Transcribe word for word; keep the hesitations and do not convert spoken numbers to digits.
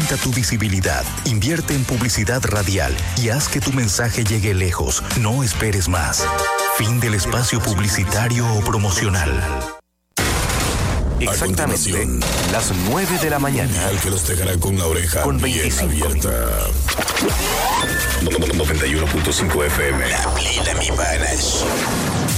Aumenta tu visibilidad, invierte en publicidad radial y haz que tu mensaje llegue lejos. No esperes más. Fin del espacio publicitario o promocional. Exactamente las nueve de la mañana. Al que los dejará con la oreja con bien veinticinco abierta. noventa y uno punto cinco F M. La plena, mi panas.